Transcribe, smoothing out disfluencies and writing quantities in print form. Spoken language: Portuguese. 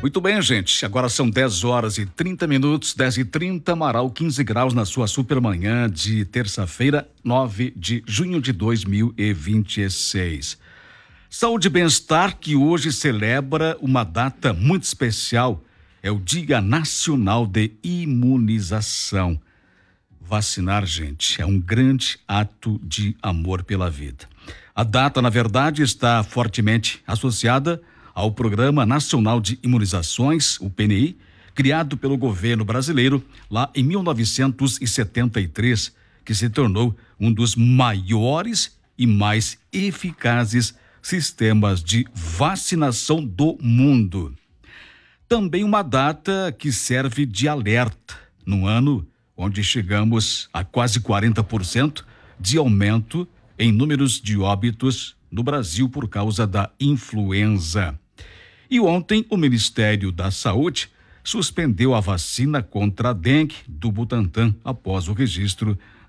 Muito bem, gente. Agora são 10h30, 10h30, Amaral, 15 graus na sua supermanhã de terça-feira, 9 de junho de 2026. Saúde e bem-estar que hoje celebra uma data muito especial. É o Dia Nacional de Imunização. Vacinar, gente, é um grande ato de amor pela vida. A data, na verdade, está fortemente associada ao Programa Nacional de Imunizações, o PNI, criado pelo governo brasileiro lá em 1973, que se tornou um dos maiores e mais eficazes sistemas de vacinação do mundo. Também uma data que serve de alerta, num ano onde chegamos a quase 40% de aumento em números de óbitos no Brasil por causa da influenza. E ontem o Ministério da Saúde suspendeu a vacina contra a dengue do Butantan após o registro